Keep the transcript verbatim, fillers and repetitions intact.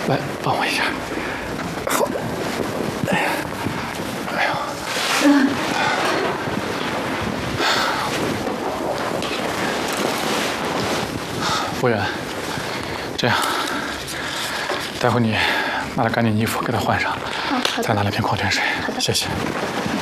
来帮我一下。好。哎呀，哎呦。嗯。服务员，这样，待会你拿了干净衣服给他换上， 哦，好的。 再拿来瓶矿泉水。 好的， 谢谢。